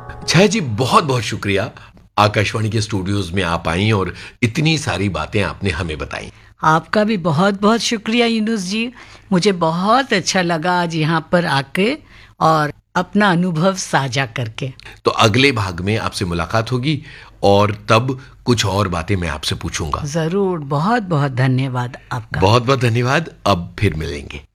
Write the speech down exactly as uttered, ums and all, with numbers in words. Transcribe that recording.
छाया जी, बहुत बहुत शुक्रिया, आकाशवाणी के स्टूडियोज में आप आई और इतनी सारी बातें आपने हमें बताई। आपका भी बहुत बहुत शुक्रिया यूनुस जी। मुझे बहुत अच्छा लगा आज यहाँ पर आके और अपना अनुभव साझा करके। तो अगले भाग में आपसे मुलाकात होगी और तब कुछ और बातें मैं आपसे पूछूंगा। जरूर, बहुत बहुत धन्यवाद आपका। बहुत बहुत धन्यवाद। अब फिर मिलेंगे।